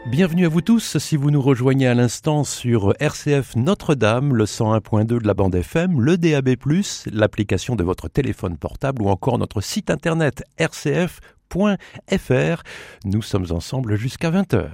Bienvenue à vous tous, si vous nous rejoignez à l'instant sur RCF Notre-Dame, le 101.2 de la bande FM, le DAB+, l'application de votre téléphone portable ou encore notre site internet rcf.fr. Nous sommes ensemble jusqu'à 20h.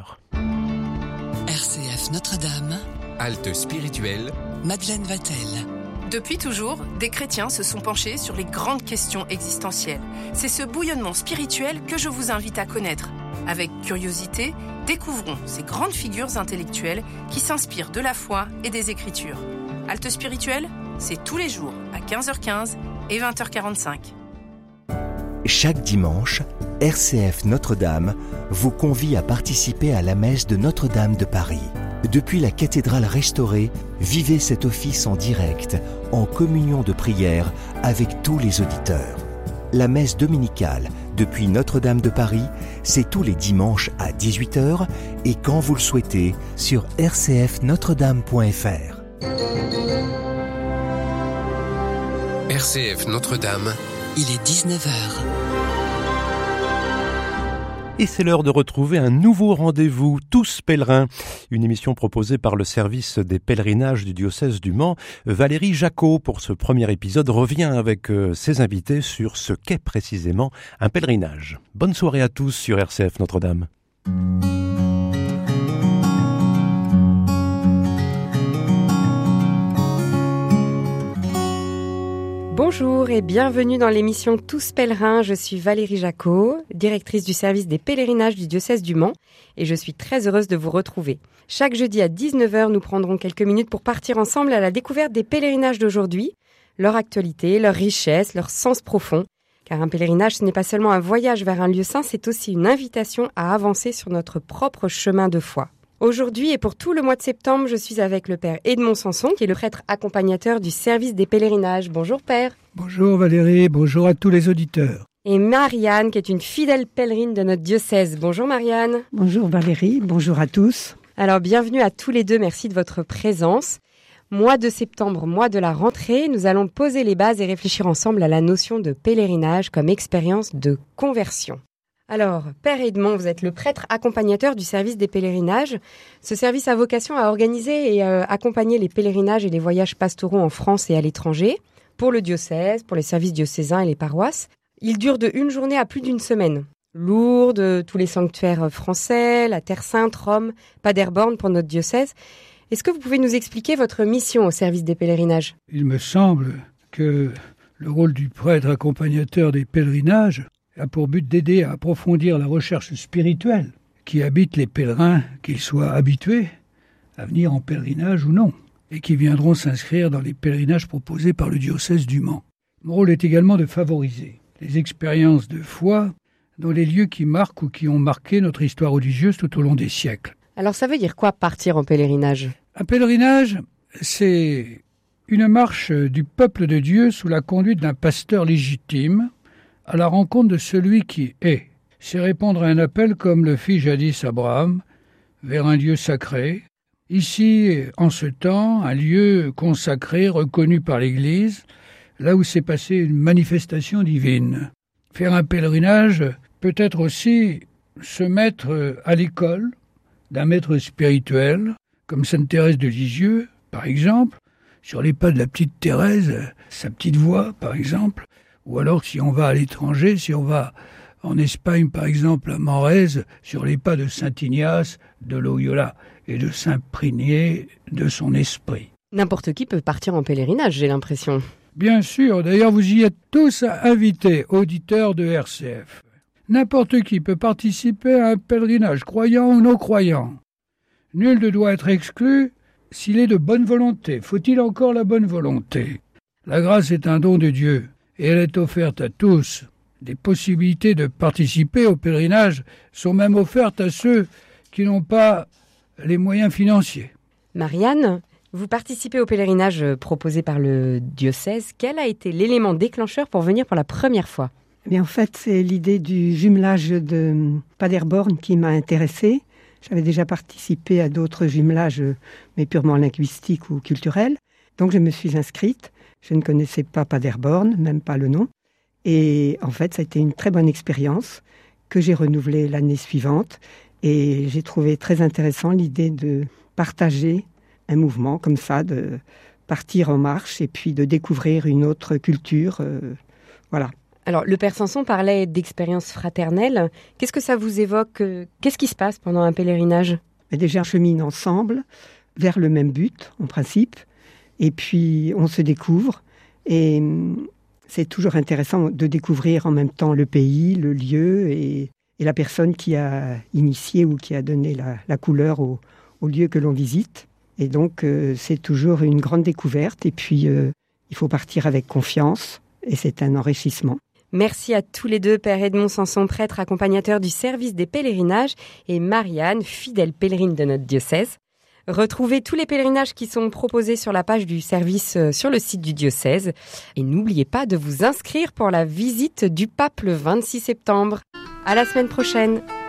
RCF Notre-Dame, halte spirituelle, Madeleine Vatel. Depuis toujours, des chrétiens se sont penchés sur les grandes questions existentielles. C'est ce bouillonnement spirituel que je vous invite à connaître. Avec curiosité, découvrons ces grandes figures intellectuelles qui s'inspirent de la foi et des Écritures. Halte spirituelle, c'est tous les jours à 15h15 et 20h45. Chaque dimanche, RCF Notre-Dame vous convie à participer à la messe de Notre-Dame de Paris. Depuis la cathédrale restaurée, vivez cet office en direct, en communion de prière avec tous les auditeurs. La messe dominicale depuis Notre-Dame de Paris, c'est tous les dimanches à 18h et quand vous le souhaitez sur rcfnotredame.fr. RCF Notre-Dame, il est 19h. Et c'est l'heure de retrouver un nouveau rendez-vous, Tous pèlerins, une émission proposée par le service des pèlerinages du diocèse du Mans. Valérie Jacot, pour ce premier épisode, revient avec ses invités sur ce qu'est précisément un pèlerinage. Bonne soirée à tous sur RCF Notre-Dame. Bonjour et bienvenue dans l'émission Tous pèlerins. Je suis Valérie Jacot, directrice du service des pèlerinages du diocèse du Mans et je suis très heureuse de vous retrouver. Chaque jeudi à 19h, nous prendrons quelques minutes pour partir ensemble à la découverte des pèlerinages d'aujourd'hui, leur actualité, leur richesse, leur sens profond. Car un pèlerinage, ce n'est pas seulement un voyage vers un lieu saint, c'est aussi une invitation à avancer sur notre propre chemin de foi. Aujourd'hui et pour tout le mois de septembre, je suis avec le père Edmond Sanson, qui est le prêtre accompagnateur du service des pèlerinages. Bonjour père. Bonjour Valérie, bonjour à tous les auditeurs. Et Marianne, qui est une fidèle pèlerine de notre diocèse. Bonjour Marianne. Bonjour Valérie, bonjour à tous. Alors bienvenue à tous les deux, merci de votre présence. Mois de septembre, mois de la rentrée, nous allons poser les bases et réfléchir ensemble à la notion de pèlerinage comme expérience de conversion. Alors, Père Edmond, vous êtes le prêtre accompagnateur du service des pèlerinages. Ce service a vocation à organiser et accompagner les pèlerinages et les voyages pastoraux en France et à l'étranger, pour le diocèse, pour les services diocésains et les paroisses. Il dure de une journée à plus d'une semaine. Lourdes, tous les sanctuaires français, la Terre Sainte, Rome, Paderborn pour notre diocèse. Est-ce que vous pouvez nous expliquer votre mission au service des pèlerinages ? Il me semble que le rôle du prêtre accompagnateur des pèlerinages a pour but d'aider à approfondir la recherche spirituelle qui habite les pèlerins, qu'ils soient habitués à venir en pèlerinage ou non, et qui viendront s'inscrire dans les pèlerinages proposés par le diocèse du Mans. Mon rôle est également de favoriser les expériences de foi dans les lieux qui marquent ou qui ont marqué notre histoire religieuse tout au long des siècles. Alors ça veut dire quoi partir en pèlerinage ? Un pèlerinage, c'est une marche du peuple de Dieu sous la conduite d'un pasteur légitime à la rencontre de celui qui est. C'est répondre à un appel comme le fit jadis Abraham, vers un lieu sacré. Ici, en ce temps, un lieu consacré, reconnu par l'Église, là où s'est passée une manifestation divine. Faire un pèlerinage peut être aussi se mettre à l'école d'un maître spirituel, comme Sainte Thérèse de Lisieux, par exemple, sur les pas de la petite Thérèse, sa petite voix, par exemple. Ou alors, si on va à l'étranger, si on va en Espagne, par exemple, à Morez, sur les pas de Saint Ignace, de Loyola et de s'imprégner de son esprit. N'importe qui peut partir en pèlerinage, j'ai l'impression. Bien sûr, d'ailleurs, vous y êtes tous invités, auditeurs de RCF. N'importe qui peut participer à un pèlerinage, croyant ou non croyant. Nul ne doit être exclu s'il est de bonne volonté. Faut-il encore la bonne volonté ? La grâce est un don de Dieu. Et elle est offerte à tous. Des possibilités de participer au pèlerinage sont même offertes à ceux qui n'ont pas les moyens financiers. Marianne, vous participez au pèlerinage proposé par le diocèse. Quel a été l'élément déclencheur pour venir pour la première fois ? Eh bien, en fait, c'est l'idée du jumelage de Paderborn qui m'a intéressée. J'avais déjà participé à d'autres jumelages, mais purement linguistiques ou culturels. Donc, je me suis inscrite. Je ne connaissais pas Paderborn, même pas le nom. Et en fait, ça a été une très bonne expérience que j'ai renouvelée l'année suivante. Et j'ai trouvé très intéressant l'idée de partager un mouvement comme ça, de partir en marche et puis de découvrir une autre culture. Voilà. Alors, le père Sanson parlait d'expérience fraternelle. Qu'est-ce que ça vous évoque? Qu'est-ce qui se passe pendant un pèlerinage? Déjà, on chemine ensemble vers le même but, en principe. Et puis, on se découvre. Et c'est toujours intéressant de découvrir en même temps le pays, le lieu et la personne qui a initié ou qui a donné la couleur au lieu que l'on visite. Et donc, c'est toujours une grande découverte. Et puis, il faut partir avec confiance. Et c'est un enrichissement. Merci à tous les deux, Père Edmond Sanson, prêtre accompagnateur du service des pèlerinages, et Marianne, fidèle pèlerine de notre diocèse. Retrouvez tous les pèlerinages qui sont proposés sur la page du service sur le site du diocèse. Et n'oubliez pas de vous inscrire pour la visite du pape le 26 septembre. À la semaine prochaine.